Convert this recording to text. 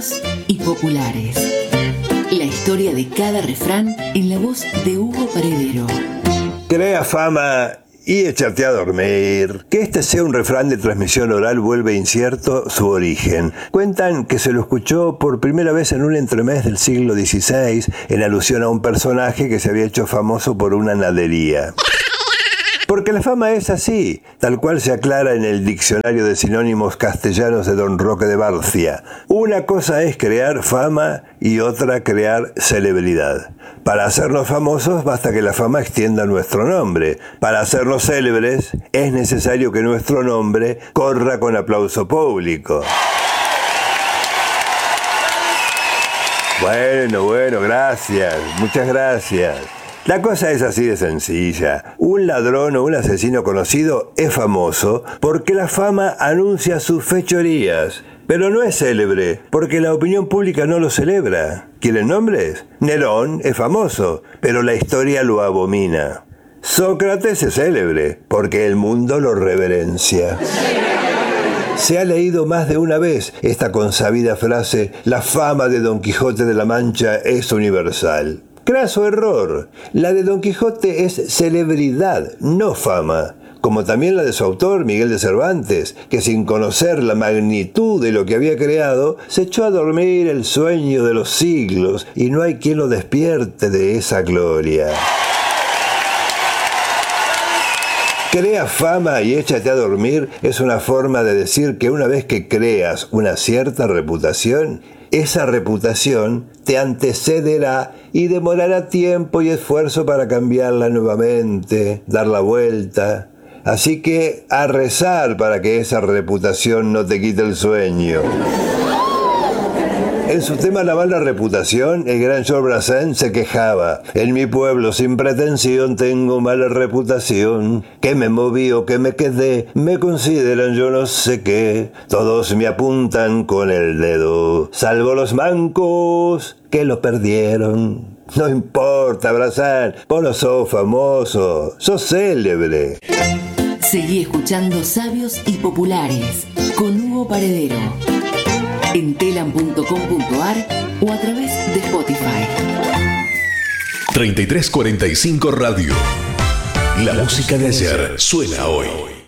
Y populares. La historia de cada refrán en la voz de Hugo Paredero. Crea fama y échate a dormir. Que este sea un refrán de transmisión oral vuelve incierto su origen. Cuentan que se lo escuchó por primera vez en un entremés del siglo XVI en alusión a un personaje que se había hecho famoso por una nadería. Porque la fama es así, tal cual se aclara en el diccionario de sinónimos castellanos de Don Roque de Barcia. Una cosa es crear fama y otra crear celebridad. Para hacernos famosos basta que la fama extienda nuestro nombre. Para hacernos célebres es necesario que nuestro nombre corra con aplauso público. Bueno, gracias, muchas gracias. La cosa es así de sencilla. Un ladrón o un asesino conocido es famoso porque la fama anuncia sus fechorías, pero no es célebre porque la opinión pública no lo celebra. ¿Quieren nombres? Nerón es famoso, pero la historia lo abomina. Sócrates es célebre porque el mundo lo reverencia. Se ha leído más de una vez esta consabida frase: la fama de Don Quijote de la Mancha es universal. Craso error. La de Don Quijote es celebridad, no fama, como también la de su autor, Miguel de Cervantes, que sin conocer la magnitud de lo que había creado, se echó a dormir el sueño de los siglos y no hay quien lo despierte de esa gloria. Crea fama y échate a dormir es una forma de decir que una vez que creas una cierta reputación, esa reputación te antecederá y demorará tiempo y esfuerzo para cambiarla nuevamente, dar la vuelta. Así que a rezar para que esa reputación no te quite el sueño. En su tema La mala reputación, el gran Georges Brassens se quejaba: en mi pueblo sin pretensión tengo mala reputación, que me moví o que me quedé, me consideran yo no sé qué, todos me apuntan con el dedo, salvo los mancos que lo perdieron. No importa, Brassens, vos no sos famoso, sos célebre. Seguí escuchando Sabios y Populares con Hugo Paredero en telam.com.ar o a través de Spotify. 3345 Radio. La música de ayer suena hoy.